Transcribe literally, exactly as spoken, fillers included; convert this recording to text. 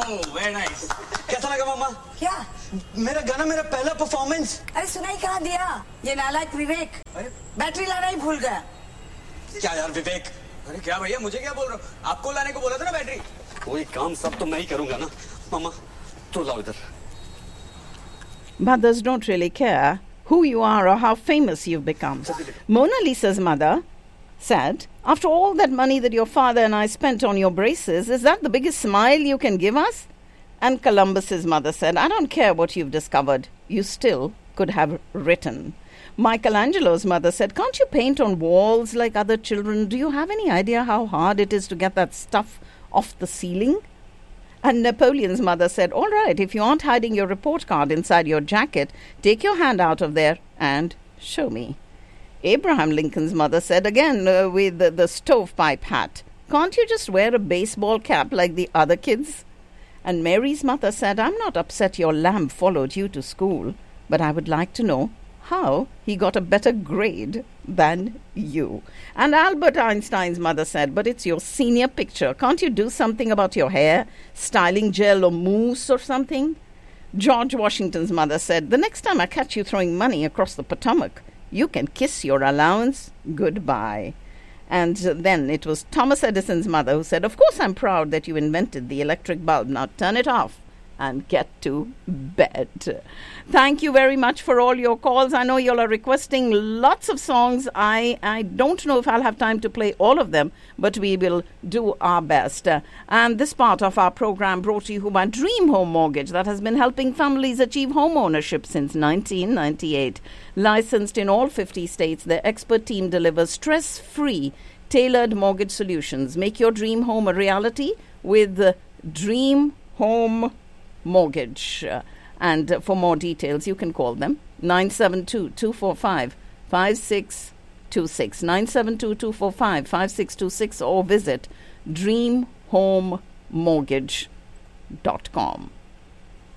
Oh, very nice. कैसा लगा मामा? क्या? मेरा गाना, मेरा पहला परफॉर्मेंस. अरे सुनाई कहाँ दिया? ये नालायक विवेक बैटरी लाना ही भूल गया. क्या यार विवेक? अरे क्या भैया, मुझे क्या बोल रहे हो? आपको लाने को बोला था ना बैटरी. कोई काम सब तो मैं ही करूंगा ना. मामा तो लाओ इधर. Mothers don't really care who you are or how famous you've become. Mona Lisa's mother said, after all that money that your father and I spent on your braces, is that the biggest smile you can give us? And Columbus's mother said, I don't care what you've discovered. You still could have written. Michelangelo's mother said, can't you paint on walls like other children? Do you have any idea how hard it is to get that stuff off the ceiling? And Napoleon's mother said, all right, if you aren't hiding your report card inside your jacket, take your hand out of there and show me. Abraham Lincoln's mother said again uh, with the, the stovepipe hat, can't you just wear a baseball cap like the other kids? And Mary's mother said, I'm not upset your lamb followed you to school, but I would like to know how he got a better grade than you. And Albert Einstein's mother said, but it's your senior picture. Can't you do something about your hair? Styling gel or mousse or something? George Washington's mother said, the next time I catch you throwing money across the Potomac, you can kiss your allowance goodbye. And then it was Thomas Edison's mother who said, of course I'm proud that you invented the electric bulb. Now turn it off and get to bed. Thank you very much for all your calls. I know you all are requesting lots of songs. I, I don't know if I'll have time to play all of them, but we will do our best. Uh, and this part of our program brought to you by Dream Home Mortgage that has been helping families achieve home ownership since nineteen ninety-eight. Licensed in all fifty states, their expert team delivers stress-free, tailored mortgage solutions. Make your dream home a reality with uh, Dream Home Mortgage. Uh, and uh, for more details, you can call them nine seven two, two four five, five six two six, nine seven two, two four five, five six two six, or visit dream home mortgage dot com.